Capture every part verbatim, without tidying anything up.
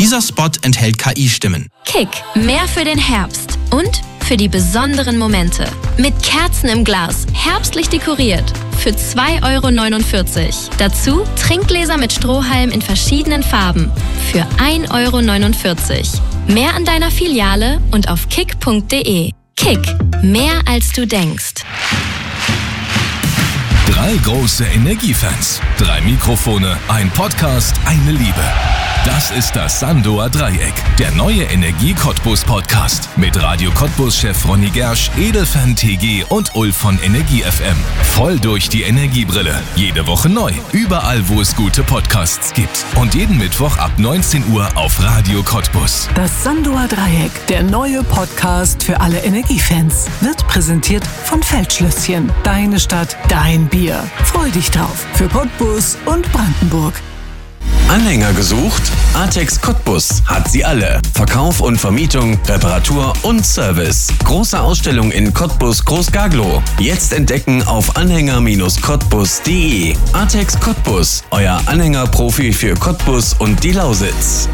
Dieser Spot enthält K I-Stimmen. Kick, mehr für den Herbst und für die besonderen Momente. Mit Kerzen im Glas, herbstlich dekoriert. Für zwei Euro neunundvierzig. Dazu Trinkgläser mit Strohhalm in verschiedenen Farben. Für ein Euro neunundvierzig. Mehr an deiner Filiale und auf kick punkt de. Kick, mehr als du denkst. Drei große Energiefans, drei Mikrofone, ein Podcast, eine Liebe. Das ist das Sandoer Dreieck, der neue Energie-Cottbus-Podcast mit Radio Cottbus-Chef Ronny Gersch, Edelfan T G und Ulf von Energie F M. Voll durch die Energiebrille. Jede Woche neu, überall, wo es gute Podcasts gibt. Und jeden Mittwoch ab neunzehn Uhr auf Radio Cottbus. Das Sandoer Dreieck, der neue Podcast für alle Energiefans, wird präsentiert von Feldschlösschen. Deine Stadt, dein Bier. Freu dich drauf für Cottbus und Brandenburg. Anhänger gesucht? Artex Cottbus hat sie alle. Verkauf und Vermietung, Reparatur und Service. Große Ausstellung in Cottbus Groß-Gaglow. Jetzt entdecken auf anhänger Cottbus punkt de. Artex Cottbus, euer Anhängerprofi für Cottbus und die Lausitz.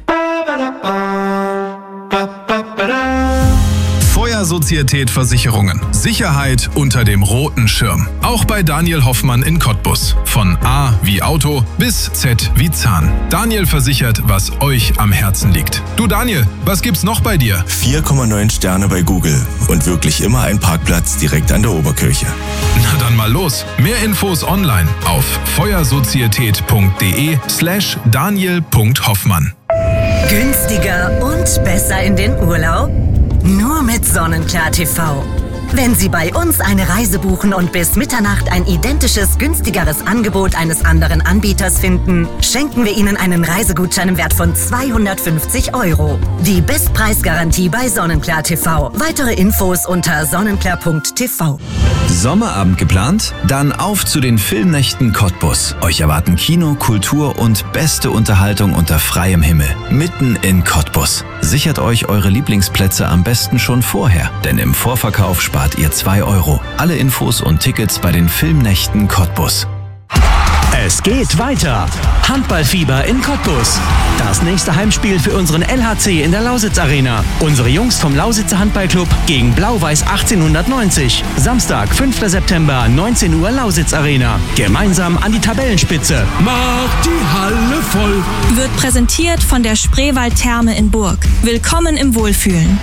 Feuersozietät Versicherungen. Sicherheit unter dem roten Schirm. Auch bei Daniel Hoffmann in Cottbus. Von A wie Auto bis Z wie Zahn. Daniel versichert, was euch am Herzen liegt. Du Daniel, was gibt's noch bei dir? vier Komma neun Sterne bei Google und wirklich immer ein Parkplatz direkt an der Oberkirche. Na dann mal los. Mehr Infos online auf feuersozietät punkt de slash daniel punkt hoffmann. Günstiger und besser in den Urlaub? Nur mit Sonnenklar T V. Wenn Sie bei uns eine Reise buchen und bis Mitternacht ein identisches, günstigeres Angebot eines anderen Anbieters finden, schenken wir Ihnen einen Reisegutschein im Wert von zweihundertfünfzig Euro. Die Bestpreisgarantie bei Sonnenklar T V. Weitere Infos unter sonnenklar punkt t v. Sommerabend geplant? Dann auf zu den Filmnächten Cottbus. Euch erwarten Kino, Kultur und beste Unterhaltung unter freiem Himmel. Mitten in Cottbus. Sichert euch eure Lieblingsplätze am besten schon vorher, denn im Vorverkauf spart ihr zwei Euro. Alle Infos und Tickets bei den Filmnächten Cottbus. Es geht weiter. Handballfieber in Cottbus. Das nächste Heimspiel für unseren L H C in der Lausitz Arena. Unsere Jungs vom Lausitzer Handballclub gegen Blau-Weiß achtzehnhundertneunzig. Samstag, fünfter September, neunzehn Uhr Lausitz Arena. Gemeinsam an die Tabellenspitze. Macht die Halle voll. Wird präsentiert von der Spreewald Therme in Burg. Willkommen im Wohlfühlen.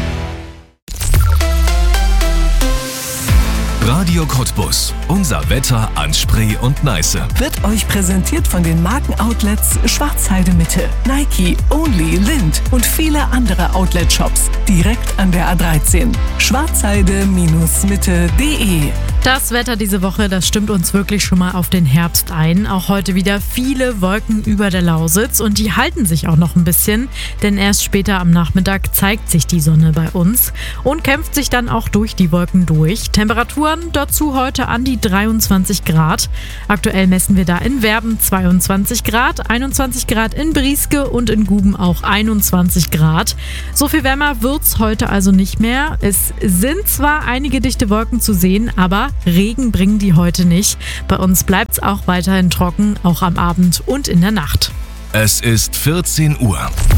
Radio Cottbus. Unser Wetter an Spree und Neiße. Wird euch präsentiert von den Markenoutlets Schwarzheide Mitte, Nike, Only, Lind und viele andere Outlet-Shops direkt an der A dreizehn. schwarzheide Mitte punkt de. Das Wetter diese Woche, das stimmt uns wirklich schon mal auf den Herbst ein. Auch heute wieder viele Wolken über der Lausitz und die halten sich auch noch ein bisschen, denn erst später am Nachmittag zeigt sich die Sonne bei uns und kämpft sich dann auch durch die Wolken durch. Temperaturen dazu heute an die dreiundzwanzig Grad. Aktuell messen wir da in Werben zweiundzwanzig Grad, einundzwanzig Grad in Brieske und in Guben auch einundzwanzig Grad. So viel wärmer wird's heute also nicht mehr. Es sind zwar einige dichte Wolken zu sehen, aber Regen bringen die heute nicht. Bei uns bleibt's auch weiterhin trocken, auch am Abend und in der Nacht. Es ist vierzehn Uhr.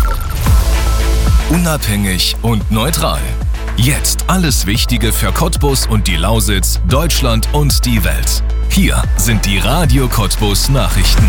Unabhängig und neutral. Jetzt alles Wichtige für Cottbus und die Lausitz, Deutschland und die Welt. Hier sind die Radio Cottbus Nachrichten.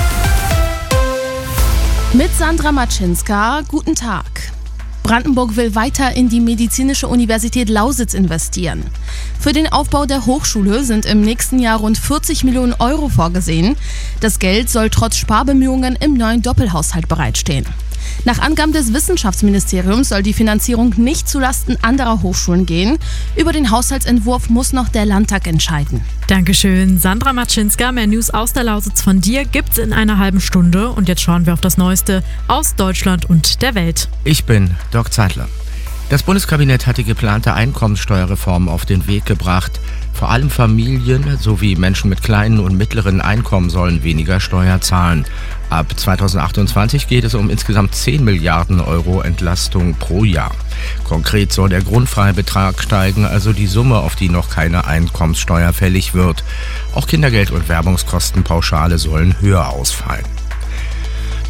Mit Sandra Matschinska, guten Tag. Brandenburg will weiter in die Medizinische Universität Lausitz investieren. Für den Aufbau der Hochschule sind im nächsten Jahr rund vierzig Millionen Euro vorgesehen. Das Geld soll trotz Sparbemühungen im neuen Doppelhaushalt bereitstehen. Nach Angaben des Wissenschaftsministeriums soll die Finanzierung nicht zulasten anderer Hochschulen gehen. Über den Haushaltsentwurf muss noch der Landtag entscheiden. Dankeschön, Sandra Matschinska. Mehr News aus der Lausitz von dir gibt's in einer halben Stunde. Und jetzt schauen wir auf das Neueste aus Deutschland und der Welt. Ich bin Dirk Zeitler. Das Bundeskabinett hat die geplante Einkommenssteuerreform auf den Weg gebracht. Vor allem Familien sowie Menschen mit kleinen und mittleren Einkommen sollen weniger Steuer zahlen. Ab zweitausendachtundzwanzig geht es um insgesamt zehn Milliarden Euro Entlastung pro Jahr. Konkret soll der Grundfreibetrag steigen, also die Summe, auf die noch keine Einkommenssteuer fällig wird. Auch Kindergeld und Werbungskostenpauschale sollen höher ausfallen.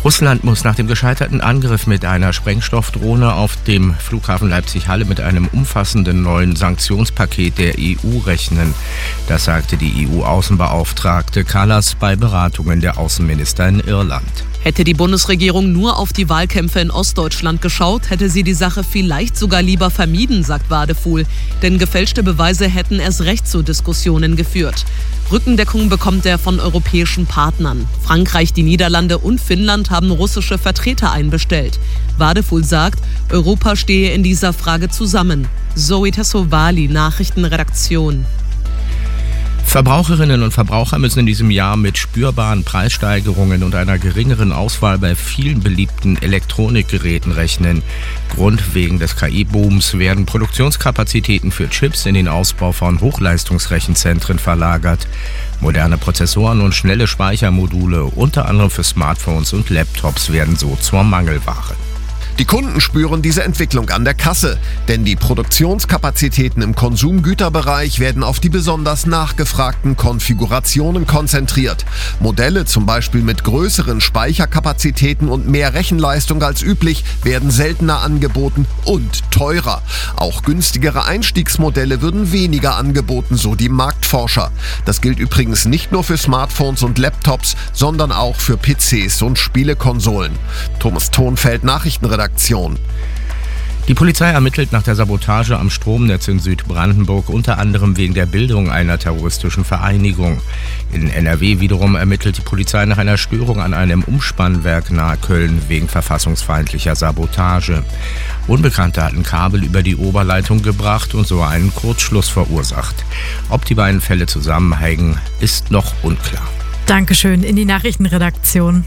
Russland muss nach dem gescheiterten Angriff mit einer Sprengstoffdrohne auf dem Flughafen Leipzig-Halle mit einem umfassenden neuen Sanktionspaket der E U rechnen. Das sagte die E U-Außenbeauftragte Kallas bei Beratungen der Außenminister in Irland. Hätte die Bundesregierung nur auf die Wahlkämpfe in Ostdeutschland geschaut, hätte sie die Sache vielleicht sogar lieber vermieden, sagt Wadefuhl. Denn gefälschte Beweise hätten erst recht zu Diskussionen geführt. Rückendeckung bekommt er von europäischen Partnern. Frankreich, die Niederlande und Finnland haben russische Vertreter einbestellt. Wadefuhl sagt, Europa stehe in dieser Frage zusammen. Zoe Tassovali, Nachrichtenredaktion. Verbraucherinnen und Verbraucher müssen in diesem Jahr mit spürbaren Preissteigerungen und einer geringeren Auswahl bei vielen beliebten Elektronikgeräten rechnen. Grund wegen des K I-Booms werden Produktionskapazitäten für Chips in den Ausbau von Hochleistungsrechenzentren verlagert. Moderne Prozessoren und schnelle Speichermodule, unter anderem für Smartphones und Laptops, werden so zur Mangelware. Die Kunden spüren diese Entwicklung an der Kasse, denn die Produktionskapazitäten im Konsumgüterbereich werden auf die besonders nachgefragten Konfigurationen konzentriert. Modelle zum Beispiel mit größeren Speicherkapazitäten und mehr Rechenleistung als üblich werden seltener angeboten und teurer. Auch günstigere Einstiegsmodelle würden weniger angeboten, so die Marktforscher. Das gilt übrigens nicht nur für Smartphones und Laptops, sondern auch für P Cs und Spielekonsolen. Thomas Thonfeld, Nachrichtenredaktion. Die Polizei ermittelt nach der Sabotage am Stromnetz in Südbrandenburg unter anderem wegen der Bildung einer terroristischen Vereinigung. In N R W wiederum ermittelt die Polizei nach einer Störung an einem Umspannwerk nahe Köln wegen verfassungsfeindlicher Sabotage. Unbekannte hatten Kabel über die Oberleitung gebracht und so einen Kurzschluss verursacht. Ob die beiden Fälle zusammenhängen, ist noch unklar. Dankeschön in die Nachrichtenredaktion.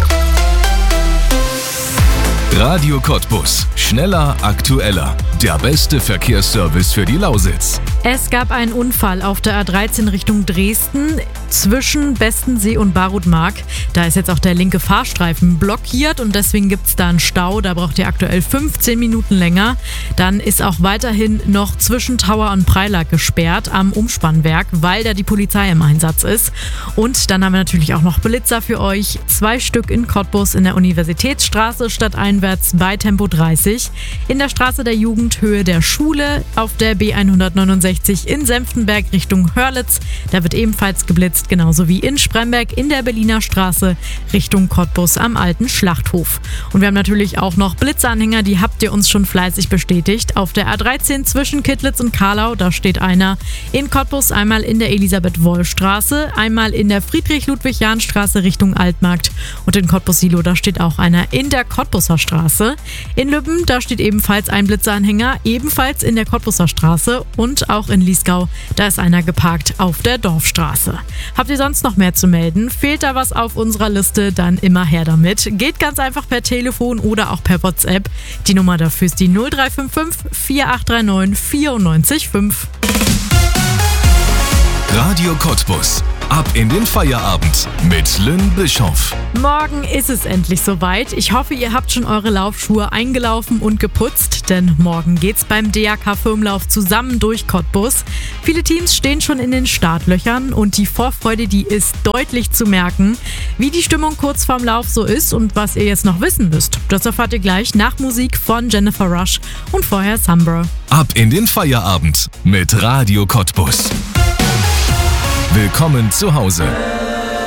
Radio Cottbus. Schneller, aktueller. Der beste Verkehrsservice für die Lausitz. Es gab einen Unfall auf der A dreizehn Richtung Dresden zwischen Bestensee und Barutmark. Da ist jetzt auch der linke Fahrstreifen blockiert und deswegen gibt es da einen Stau. Da braucht ihr aktuell fünfzehn Minuten länger. Dann ist auch weiterhin noch zwischen Tower und Preilack gesperrt am Umspannwerk, weil da die Polizei im Einsatz ist. Und dann haben wir natürlich auch noch Blitzer für euch. Zwei Stück in Cottbus in der Universitätsstraße stadteinwärts bei Tempo dreißig. In der Straße der Jugend Höhe der Schule auf der B hundertneunundsechzig in Senftenberg Richtung Hörlitz. Da wird ebenfalls geblitzt, genauso wie in Spremberg in der Berliner Straße Richtung Cottbus am alten Schlachthof. Und wir haben natürlich auch noch Blitzeranhänger, die habt ihr uns schon fleißig bestätigt. Auf der A dreizehn zwischen Kittlitz und Karlau, da steht einer. In Cottbus einmal in der Elisabeth-Woll-Straße, einmal in der Friedrich-Ludwig-Jahn-Straße Richtung Altmarkt. Und in Cottbus-Silo, da steht auch einer in der Cottbuser Straße. In Lübben, da steht ebenfalls ein Blitzeranhänger, ebenfalls in der Cottbuser Straße. Und auch in Liesgau, da ist einer geparkt auf der Dorfstraße. Habt ihr sonst noch mehr zu melden? Fehlt da was auf unserer Liste? Dann immer her damit. Geht ganz einfach per Telefon oder auch per WhatsApp. Die Nummer dafür ist die null drei fünf fünf, vier acht drei neun, vier neun fünf. Radio Cottbus. Ab in den Feierabend mit Lynn Bischoff. Morgen ist es endlich soweit. Ich hoffe, ihr habt schon eure Laufschuhe eingelaufen und geputzt, denn morgen geht's beim D A K-Firmenlauf zusammen durch Cottbus. Viele Teams stehen schon in den Startlöchern und die Vorfreude, die ist deutlich zu merken. Wie die Stimmung kurz vorm Lauf so ist und was ihr jetzt noch wissen müsst, das erfahrt ihr gleich nach Musik von Jennifer Rush und vorher Sombra. Ab in den Feierabend mit Radio Cottbus. Willkommen zu Hause.